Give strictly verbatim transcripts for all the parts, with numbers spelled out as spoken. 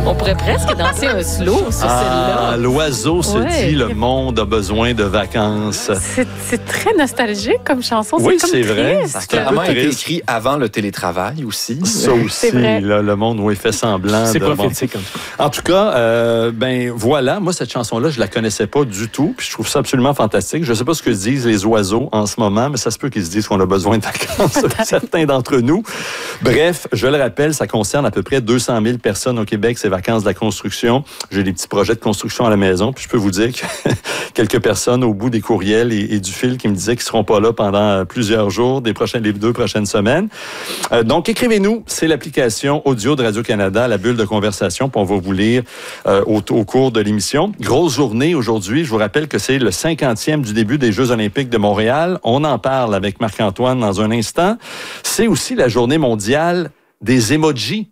On pourrait presque danser un slow sur ah, celle-là. L'oiseau se ouais. dit, le monde a besoin de vacances. C'est, c'est très nostalgique comme chanson. Oui, c'est, c'est comme vrai. triste. Ça a clairement été écrit avant le télétravail aussi. Ça aussi, là, le monde oui, fait semblant. C'est de... prophétique. En tout cas, euh, ben voilà, moi, cette chanson-là, je la connaissais pas du tout, puis je trouve ça absolument fantastique. Je sais pas ce que disent les oiseaux en ce moment, mais ça se peut qu'ils se disent qu'on a besoin de vacances, certains d'entre nous. Bref, je le rappelle, ça concerne à peu près deux cent mille personnes au Québec, ces vacances de la construction. J'ai des petits projets de construction à la maison, puis je peux vous dire que quelques personnes au bout des courriels et, et du fil qui me disaient qu'ils seront pas là pendant plusieurs jours, des prochaines, les deux prochaines semaines. Euh, donc, écrivez-nous, c'est l'application audio de Radio-Canada, la bulle de conversation, puis on va vous lire euh, au, au cours de l'émission. Grosse journée aujourd'hui, je vous rappelle que c'est le cinquantième du début des Jeux olympiques de Montréal. On en parle avec Marc-Antoine dans un instant. C'est aussi la journée mondiale des emojis.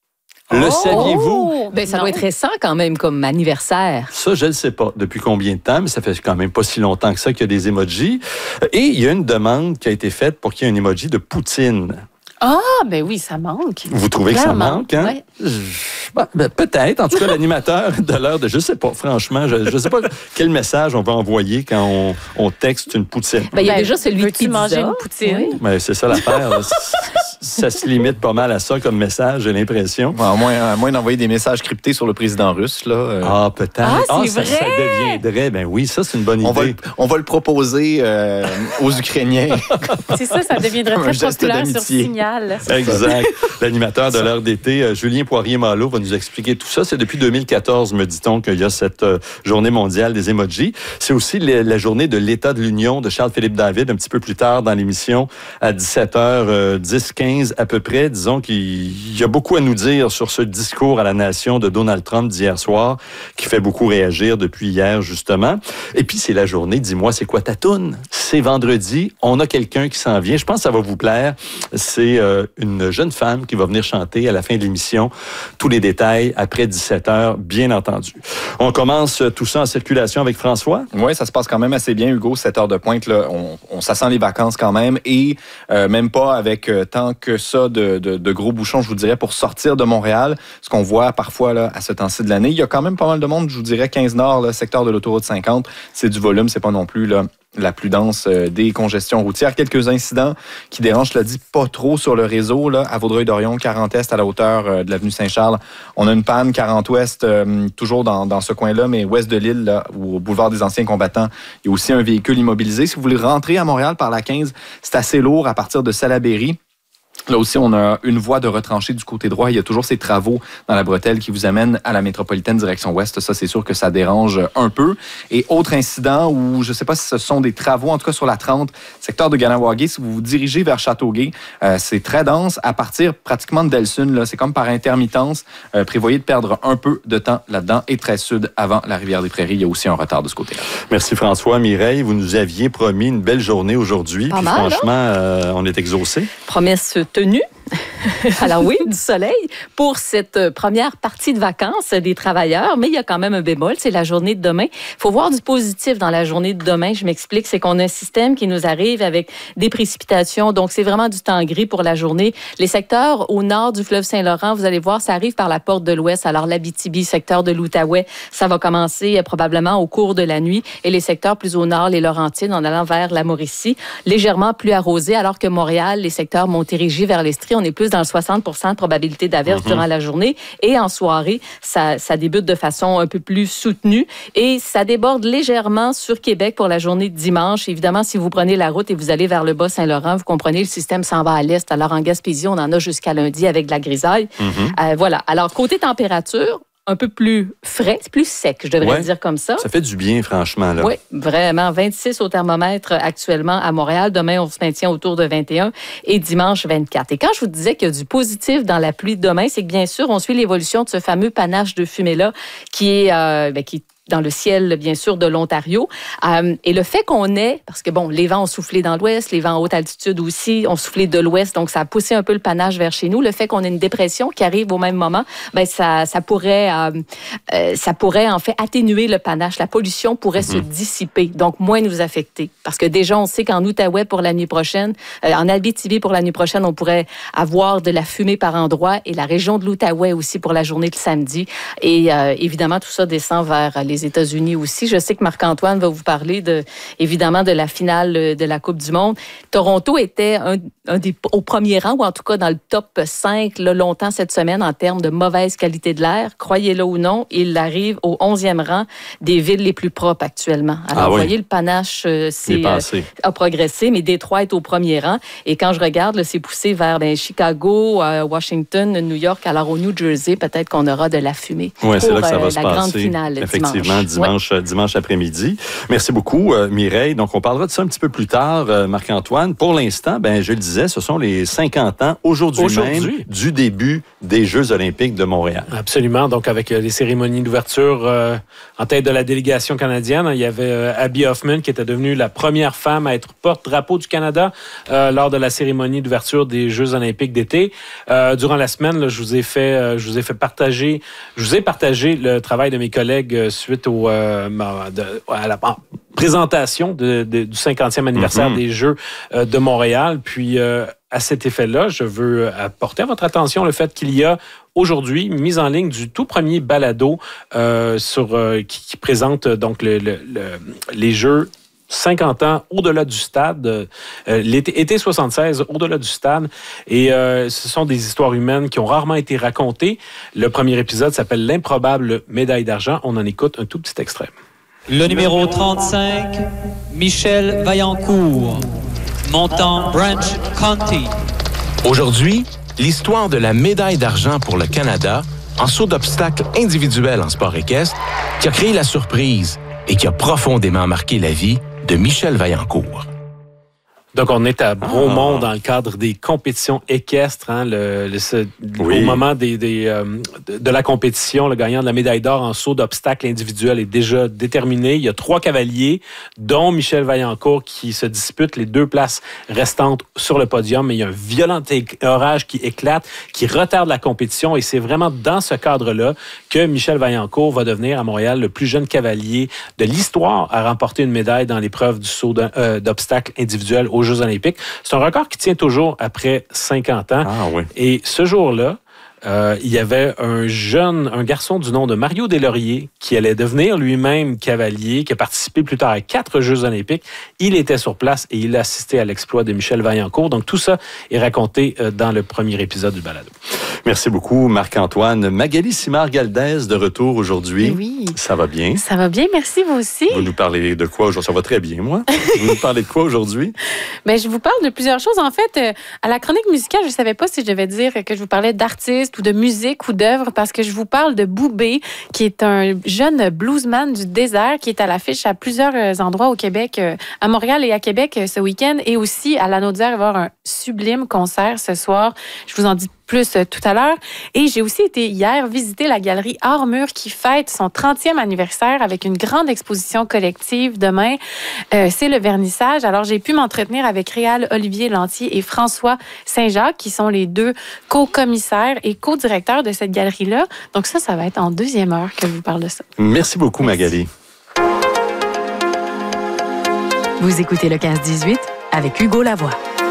Le oh! saviez-vous? Ben, ça Non. doit être récent quand même comme anniversaire. Ça, je ne sais pas depuis combien de temps, mais ça fait quand même pas si longtemps que ça qu'il y a des emojis. Et il y a une demande qui a été faite pour qu'il y ait un emoji de Poutine. Ah, ben oui, ça manque. Vous trouvez Clairement, que ça manque, hein? ouais. Ben, ben, peut-être. En tout cas, l'animateur de l'heure de... Je sais pas, franchement. Je ne sais pas quel message on va envoyer quand on, on texte une poutine. Ben, il y a Ben, déjà celui de veux-tu pizza. manger une poutine? Oui. Ben, c'est ça l'affaire. Là. Ça se limite pas mal à ça comme message, j'ai l'impression. Bon, à moins, à moins d'envoyer des messages cryptés sur le président russe. Là, euh, Ah, peut-être. Ah, c'est ça, vrai! ça deviendrait... Ben oui, ça, c'est une bonne on, va, idée. le- on va le proposer euh, aux Ukrainiens. C'est ça, ça deviendrait Un très geste populaire sur d'amitié. Signal. Exact. L'animateur de l'heure d'été, euh, Julien Poirier-Malo, va nous expliquer tout ça. C'est depuis deux mille quatorze, me dit-on, qu'il y a cette euh, journée mondiale des emojis. C'est aussi la, la journée de l'État de l'Union de Charles-Philippe David, un petit peu plus tard dans l'émission, à dix-sept heures dix quinze à peu près. Disons qu'il y a beaucoup à nous dire sur ce discours à la nation de Donald Trump d'hier soir, qui fait beaucoup réagir depuis hier, justement. Et puis, c'est la journée, dis-moi, c'est quoi ta toune? C'est vendredi, on a quelqu'un qui s'en vient. Je pense que ça va vous plaire. C'est euh, une jeune femme qui va venir chanter à la fin de l'émission. Tous les détails après dix-sept heures, bien entendu. On commence tout ça en circulation avec François. Oui, ça se passe quand même assez bien, Hugo, sept heures de pointe. Là, on, on, ça sent les vacances quand même et euh, même pas avec euh, tant que ça de, de, de gros bouchons, je vous dirais, pour sortir de Montréal. Ce qu'on voit parfois là, à ce temps-ci de l'année. Il y a quand même pas mal de monde, je vous dirais, quinze Nord, là, secteur de l'autoroute cinquante. C'est du volume, c'est pas non plus là, la plus dense euh, des congestions routières. Quelques incidents qui dérangent, je l'ai dit, pas trop sur le réseau. Là, à Vaudreuil-Dorion, quarante Est, à la hauteur euh, de l'avenue Saint-Charles. On a une panne, quarante Ouest, euh, toujours dans, dans ce coin-là, mais ouest de l'île, là, ou au boulevard des Anciens Combattants. Il y a aussi un véhicule immobilisé. Si vous voulez rentrer à Montréal par la quinze, c'est assez lourd à partir de Salaberry. Là aussi, on a une voie de retranchée du côté droit. Il y a toujours ces travaux dans la bretelle qui vous amènent à la métropolitaine direction ouest. Ça, c'est sûr que ça dérange un peu. Et autre incident où, je ne sais pas si ce sont des travaux, en tout cas sur la trente, secteur de Ganawagé, si vous vous dirigez vers Châteauguay, euh, c'est très dense à partir pratiquement de Delsun. Là, c'est comme par intermittence. Euh, prévoyez de perdre un peu de temps là-dedans. Et très sud, avant la Rivière-des-Prairies, il y a aussi un retard de ce côté-là. Merci François. Mireille, vous nous aviez promis une belle journée aujourd'hui. Pas Puis mal, franchement, euh, on est exaucés. Promesse tenue. Alors oui, du soleil pour cette première partie de vacances des travailleurs, mais il y a quand même un bémol, c'est la journée de demain. Il faut voir du positif dans la journée de demain. Je m'explique, c'est qu'on a un système qui nous arrive avec des précipitations, donc c'est vraiment du temps gris pour la journée. Les secteurs au nord du fleuve Saint-Laurent, vous allez voir, ça arrive par la porte de l'Ouest. Alors l'Abitibi, secteur de l'Outaouais, ça va commencer probablement au cours de la nuit. Et les secteurs plus au nord, les Laurentides, en allant vers la Mauricie, légèrement plus arrosés, alors que Montréal, les secteurs Montérégie vers l'Estrie, on est plus dans le soixante pour cent de probabilité d'averse mm-hmm. durant la journée. Et en soirée, ça, ça débute de façon un peu plus soutenue. Et ça déborde légèrement sur Québec pour la journée de dimanche. Évidemment, si vous prenez la route et vous allez vers le Bas-Saint-Laurent, vous comprenez, le système s'en va à l'est. Alors, en Gaspésie, on en a jusqu'à lundi avec de la grisaille. Mm-hmm. Euh, voilà. Alors, côté température, un peu plus frais, plus sec, je devrais ouais, dire comme ça. Ça fait du bien, franchement. Là. Oui, vraiment. vingt-six au thermomètre actuellement à Montréal. Demain, on se maintient autour de vingt et un et dimanche, vingt-quatre. Et quand je vous disais qu'il y a du positif dans la pluie de demain, c'est que bien sûr, on suit l'évolution de ce fameux panache de fumée-là qui est, euh, bien, qui est dans le ciel, bien sûr, de l'Ontario. Euh, et le fait qu'on ait, parce que bon, les vents ont soufflé dans l'ouest, les vents à haute altitude aussi ont soufflé de l'ouest, donc ça a poussé un peu le panache vers chez nous. Le fait qu'on ait une dépression qui arrive au même moment, ben ça, ça pourrait, euh, euh, ça pourrait en fait atténuer le panache. La pollution pourrait mm-hmm. se dissiper, donc moins nous affecter. Parce que déjà, on sait qu'en Outaouais pour la nuit prochaine, euh, en Abitibi pour la nuit prochaine, on pourrait avoir de la fumée par endroits, et la région de l'Outaouais aussi pour la journée de samedi. Et euh, évidemment, tout ça descend vers les les États-Unis aussi. Je sais que Marc-Antoine va vous parler de, évidemment, de la finale de la Coupe du Monde. Toronto était un, un des, au premier rang, ou en tout cas dans le top cinq, là, longtemps cette semaine, en termes de mauvaise qualité de l'air. Croyez-le ou non, il arrive au onzième rang des villes les plus propres actuellement. Alors, ah oui. vous voyez, le panache euh, c'est, euh, a progressé, mais Détroit est au premier rang. Et quand je regarde, là, c'est poussé vers ben, Chicago, euh, Washington, New York. Alors, au New Jersey, peut-être qu'on aura de la fumée ouais, pour c'est là que ça va euh, se la passer. grande finale Effectivement. dimanche. Dimanche, ouais. dimanche après-midi. Merci beaucoup, euh, Mireille. Donc, on parlera de ça un petit peu plus tard, euh, Marc-Antoine. Pour l'instant, ben, je le disais, ce sont les cinquante ans, aujourd'hui, aujourd'hui. même, du début des Jeux olympiques de Montréal. Absolument. Donc, avec euh, les cérémonies d'ouverture euh, en tête de la délégation canadienne, il y avait euh, Abby Hoffman, qui était devenue la première femme à être porte-drapeau du Canada euh, lors de la cérémonie d'ouverture des Jeux olympiques d'été. Euh, durant la semaine, là, je vous ai fait, euh, je vous ai fait partager, je vous ai partagé le travail de mes collègues euh, suite au Euh, de, à la présentation de, de, du cinquantième anniversaire mm-hmm. des Jeux euh, de Montréal. Puis, euh, à cet effet-là, je veux apporter à votre attention le fait qu'il y a aujourd'hui mise en ligne du tout premier balado euh, sur, euh, qui, qui présente donc le, le, le, les Jeux cinquante ans au-delà du stade, euh, l'été été soixante-seize au-delà du stade. Et euh, ce sont des histoires humaines qui ont rarement été racontées. Le premier épisode s'appelle L'improbable médaille d'argent. On en écoute un tout petit extrait. Le numéro trente-cinq, Michel Vaillancourt, montant Branch County. Aujourd'hui, l'histoire de la médaille d'argent pour le Canada en saut d'obstacle individuel en sport équestre qui a créé la surprise et qui a profondément marqué la vie de Michel Vaillancourt. Donc, on est à Bromont ah. dans le cadre des compétitions équestres. Hein, le, le, ce, oui. Au moment des, des, euh, de, de la compétition, le gagnant de la médaille d'or en saut d'obstacle individuel est déjà déterminé. Il y a trois cavaliers, dont Michel Vaillancourt, qui se disputent les deux places restantes sur le podium. Mais il y a un violent orage qui éclate, qui retarde la compétition. Et c'est vraiment dans ce cadre-là que Michel Vaillancourt va devenir à Montréal le plus jeune cavalier de l'histoire à remporter une médaille dans l'épreuve du saut euh, d'obstacle individuel au Jeux olympiques. C'est un record qui tient toujours après cinquante ans. Ah, oui. Et ce jour-là, euh, il y avait un jeune, un garçon du nom de Mario Deslauriers qui allait devenir lui-même cavalier, qui a participé plus tard à quatre Jeux olympiques. Il était sur place et il a assisté à l'exploit de Michel Vaillancourt. Donc, tout ça est raconté euh, dans le premier épisode du balado. Merci beaucoup, Marc-Antoine. Magali Simard-Galdès, de retour aujourd'hui. Oui. Ça va bien? Ça va bien, merci, vous aussi. Vous nous parlez de quoi aujourd'hui? Ça va très bien, moi. Vous nous parlez de quoi aujourd'hui? Bien, je vous parle de plusieurs choses. En fait, euh, à la chronique musicale, je ne savais pas si je devais dire que je vous parlais d'artistes ou de musique ou d'œuvres, parce que je vous parle de Boubé, qui est un jeune bluesman du désert qui est à l'affiche à plusieurs endroits au Québec, euh, à Montréal et à Québec euh, ce week-end, et aussi à la Naudière. Il va y avoir un sublime concert ce soir. Je vous en dis plus euh, tout à l'heure. Et j'ai aussi été hier visiter la galerie Armure qui fête son trentième anniversaire avec une grande exposition collective demain. Euh, c'est le vernissage. Alors, j'ai pu m'entretenir avec Réal Olivier Lantier et François Saint-Jacques, qui sont les deux co-commissaires et co-directeurs de cette galerie-là. Donc ça, ça va être en deuxième heure que je vous parle de ça. Merci beaucoup, Merci. Magali. Vous écoutez le quinze dix-huit avec Hugo Lavoie.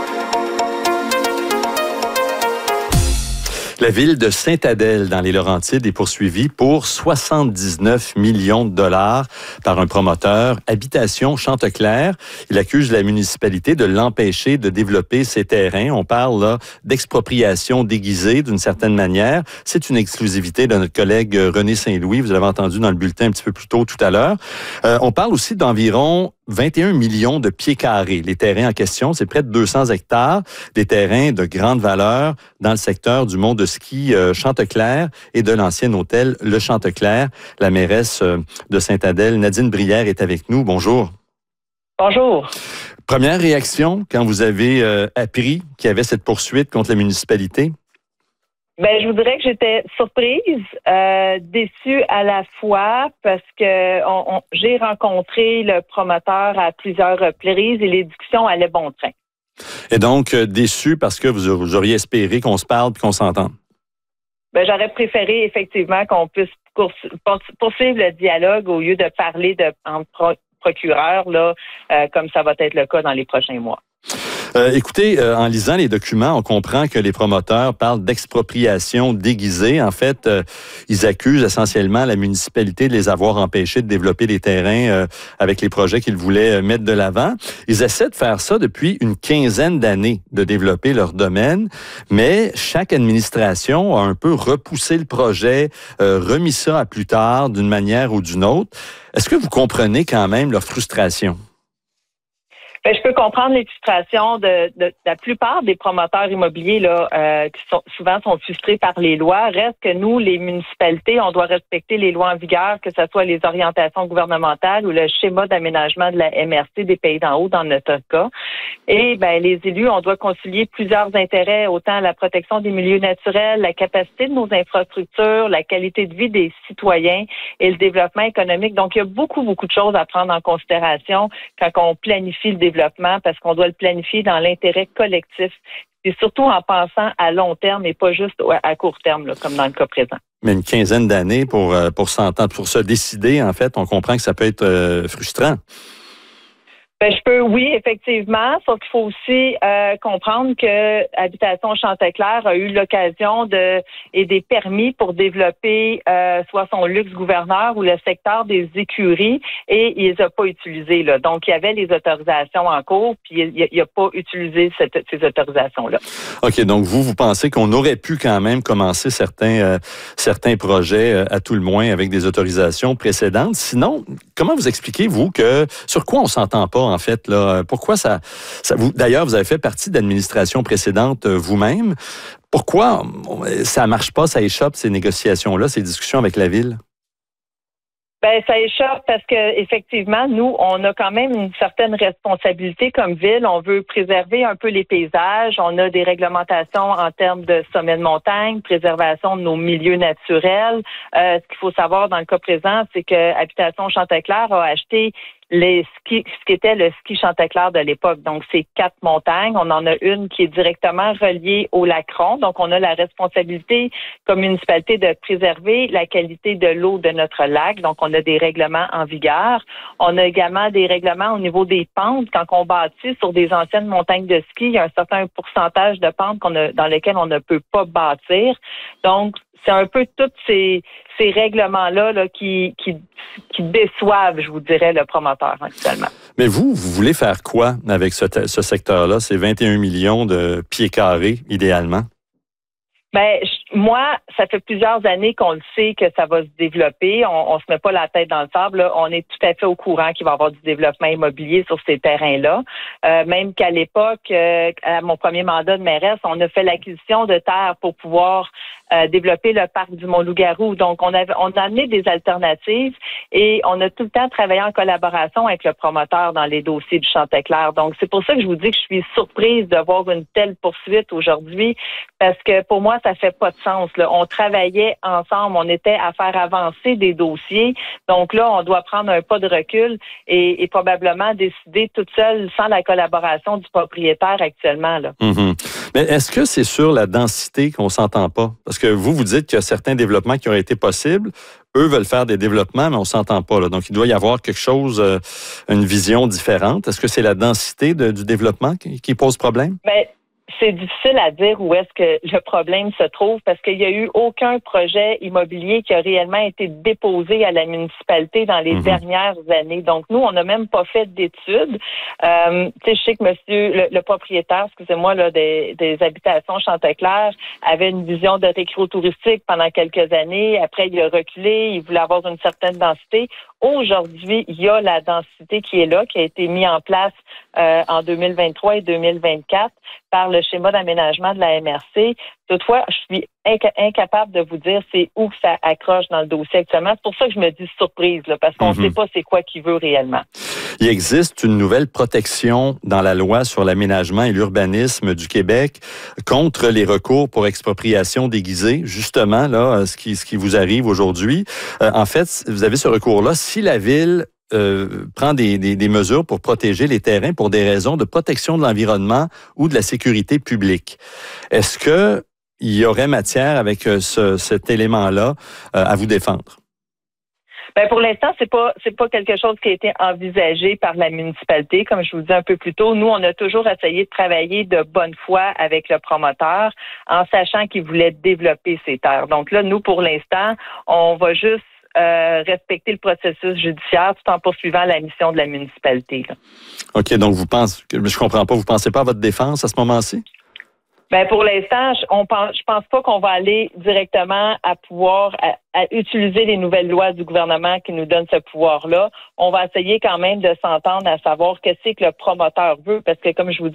La ville de Sainte-Adèle, dans les Laurentides, est poursuivie pour soixante-dix-neuf millions de dollars par un promoteur, Habitation Chanteclair. Il accuse la municipalité de l'empêcher de développer ses terrains. On parle là d'expropriation déguisée, d'une certaine manière. C'est une exclusivité de notre collègue René Saint-Louis. Vous l'avez entendu dans le bulletin un petit peu plus tôt tout à l'heure. Euh, on parle aussi d'environ vingt et un millions de pieds carrés. Les terrains en question, c'est près de deux cents hectares, des terrains de grande valeur dans le secteur du mont de ski euh, Chanteclair et de l'ancien hôtel Le Chanteclair. La mairesse euh, de Sainte-Adèle, Nadine Brière, est avec nous. Bonjour. Bonjour. Première réaction quand vous avez euh, appris qu'il y avait cette poursuite contre la municipalité? Ben, je vous dirais que j'étais surprise, euh, déçue à la fois parce que on, on, j'ai rencontré le promoteur à plusieurs reprises et les discussions allaient bon train. Et donc, euh, déçue parce que vous, vous auriez espéré qu'on se parle et qu'on s'entende? Ben, j'aurais préféré effectivement qu'on puisse poursuivre le dialogue au lieu de parler de en pro, procureur, là, euh, comme ça va être le cas dans les prochains mois. Euh, écoutez, euh, en lisant les documents, on comprend que les promoteurs parlent d'expropriation déguisée. En fait, euh, ils accusent essentiellement la municipalité de les avoir empêchés de développer des terrains euh, avec les projets qu'ils voulaient mettre de l'avant. Ils essaient de faire ça depuis une quinzaine d'années, de développer leur domaine, mais chaque administration a un peu repoussé le projet, euh, remis ça à plus tard d'une manière ou d'une autre. Est-ce que vous comprenez quand même leur frustration? Ben, je peux comprendre les frustrations de, de, de la plupart des promoteurs immobiliers là, euh, qui sont souvent sont frustrés par les lois. Reste que nous, les municipalités, on doit respecter les lois en vigueur, que ce soit les orientations gouvernementales ou le schéma d'aménagement de la M R C des Pays d'en haut dans notre cas. Et ben les élus, on doit concilier plusieurs intérêts, autant la protection des milieux naturels, la capacité de nos infrastructures, la qualité de vie des citoyens et le développement économique. Donc, il y a beaucoup, beaucoup de choses à prendre en considération quand on planifie le développement. Parce qu'on doit le planifier dans l'intérêt collectif et surtout en pensant à long terme et pas juste à court terme, là, comme dans le cas présent. Mais une quinzaine d'années pour, pour s'entendre, pour se décider, en fait, on comprend que ça peut être euh, frustrant. Ben, je peux, oui, effectivement, sauf qu'il faut aussi euh, comprendre que Habitation Chanteclair a eu l'occasion de et des permis pour développer euh, soit son luxe gouverneur ou le secteur des écuries et il les a pas utilisés là. Donc il y avait les autorisations en cours puis il, il a pas utilisé cette, ces autorisations là. OK, donc vous vous pensez qu'on aurait pu quand même commencer certains euh, certains projets euh, à tout le moins avec des autorisations précédentes. Sinon, comment vous expliquez vous que sur quoi on s'entend pas en fait, là? Pourquoi ça, ça vous, d'ailleurs, vous avez fait partie d'administrations précédentes euh, vous-même. Pourquoi ça marche pas, ça échappe, ces négociations-là, ces discussions avec la Ville? Ben, ça échappe parce que effectivement, nous, on a quand même une certaine responsabilité comme ville. On veut préserver un peu les paysages. On a des réglementations en termes de sommets de montagne, préservation de nos milieux naturels. Euh, ce qu'il faut savoir dans le cas présent, c'est que Habitation Chanteclair a acheté les skis, ce qui était le ski Chanteclair de l'époque. Donc, c'est quatre montagnes. On en a une qui est directement reliée au Lacron. Donc, on a la responsabilité comme municipalité de préserver la qualité de l'eau de notre lac. Donc, on a des règlements en vigueur. On a également des règlements au niveau des pentes. Quand on bâtit sur des anciennes montagnes de ski, il y a un certain pourcentage de pentes qu'on a, dans lesquelles on ne peut pas bâtir. Donc, c'est un peu tous ces, ces règlements-là là, qui, qui, qui déçoivent, je vous dirais, le promoteur actuellement. Mais vous, vous voulez faire quoi avec ce, ce secteur-là? C'est vingt et un millions de pieds carrés, idéalement. Ben, je, moi, ça fait plusieurs années qu'on le sait que ça va se développer. On, on se met pas la tête dans le sable. Là. On est tout à fait au courant qu'il va y avoir du développement immobilier sur ces terrains-là. Euh, même qu'à l'époque, euh, à mon premier mandat de mairesse, on a fait l'acquisition de terres pour pouvoir euh, développer le parc du Mont-Loup-Garou. Donc, on, avait, on a amené des alternatives et on a tout le temps travaillé en collaboration avec le promoteur dans les dossiers du Chanteclair. Donc, c'est pour ça que je vous dis que je suis surprise de voir une telle poursuite aujourd'hui parce que pour moi, ça fait pas de sens. Là. On travaillait ensemble, on était à faire avancer des dossiers. Donc là, on doit prendre un pas de recul et, et probablement décider toute seule sans la collaboration du propriétaire actuellement. Là. Mm-hmm. Mais est-ce que c'est sur la densité qu'on s'entend pas? Parce que vous, vous dites qu'il y a certains développements qui auraient été possibles. Eux veulent faire des développements, mais on s'entend pas. Là. Donc, il doit y avoir quelque chose, euh, une vision différente. Est-ce que c'est la densité de, du développement qui, qui pose problème? Mais c'est difficile à dire où est-ce que le problème se trouve parce qu'il n'y a eu aucun projet immobilier qui a réellement été déposé à la municipalité dans les mmh. dernières années. Donc, nous, on n'a même pas fait d'études. Euh, tu sais, je sais que monsieur, le, le propriétaire, excusez-moi, là, des, des habitations Chanteclair avait une vision de récréo-touristique pendant quelques années. Après, il a reculé. Il voulait avoir une certaine densité. Aujourd'hui, il y a la densité qui est là, qui a été mise en place euh, en deux mille vingt-trois et deux mille vingt-quatre. par le schéma d'aménagement de la M R C. Toutefois, je suis inca- incapable de vous dire c'est où que ça accroche dans le dossier actuellement. C'est pour ça que je me dis surprise, là, parce qu'on ne Mm-hmm. sait pas c'est quoi qu'il veut réellement. Il existe une nouvelle protection dans la loi sur l'aménagement et l'urbanisme du Québec contre les recours pour expropriation déguisée. Justement, là, ce qui, ce qui vous arrive aujourd'hui. Euh, en fait, vous avez ce recours-là. Si la Ville euh, prend des, des, des mesures pour protéger les terrains pour des raisons de protection de l'environnement ou de la sécurité publique, est-ce que il y aurait matière avec ce, cet élément-là euh, à vous défendre? Ben pour l'instant, c'est pas c'est pas quelque chose qui a été envisagé par la municipalité, comme je vous disais un peu plus tôt. Nous, on a toujours essayé de travailler de bonne foi avec le promoteur, en sachant qu'il voulait développer ses terres. Donc là, nous, pour l'instant, on va juste euh, respecter le processus judiciaire tout en poursuivant la mission de la municipalité. Là. OK, donc vous pensez, je comprends pas, vous pensez pas à votre défense à ce moment-ci? Ben pour l'instant, je, on pense, je pense pas qu'on va aller directement à pouvoir à, à utiliser les nouvelles lois du gouvernement qui nous donnent ce pouvoir-là. On va essayer quand même de s'entendre à savoir qu'est-ce que le promoteur veut, parce que comme je vous dis,